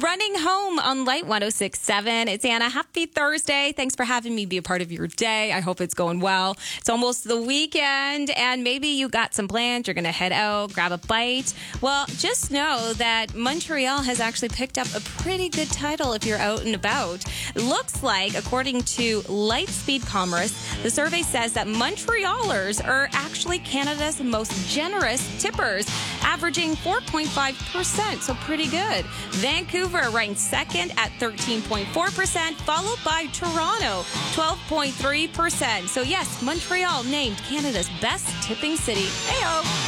Running home on Light 106.7. It's Anna. Happy Thursday. Thanks for having me be a part of your day. I hope it's going well. It's almost the weekend, and maybe you got some plans. You're going to head out, grab a bite. Well, just know that Montreal has actually picked up a pretty good title if you're out and about. It looks like, according to Lightspeed Commerce, the survey says that Montrealers are actually Canada's most generous tippers, averaging 4.5%, so pretty good. Vancouver ranked second at 13.4%, followed by Toronto, 12.3%. So yes, Montreal named Canada's best tipping city. Heyo!